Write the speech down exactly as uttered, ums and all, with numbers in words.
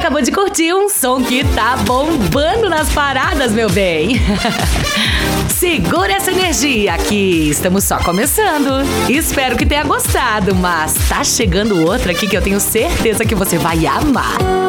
acabou de curtir um som que tá bombando nas paradas, meu bem. Segura essa energia que estamos só começando. Espero que tenha gostado, mas tá chegando outra aqui que eu tenho certeza que você vai amar.